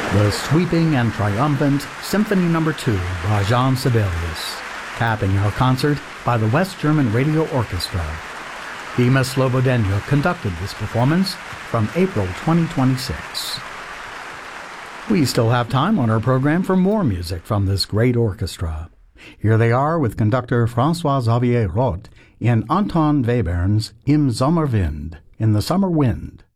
The sweeping and triumphant Symphony No. 2 by Jean Sibelius, capping our concert by the West German Radio Orchestra. Dima Slobodenia conducted this performance from April 2026. We still have time on our program for more music from this great orchestra. Here they are with conductor François-Xavier Roth in Anton Webern's Im Sommerwind, in the Summer Wind.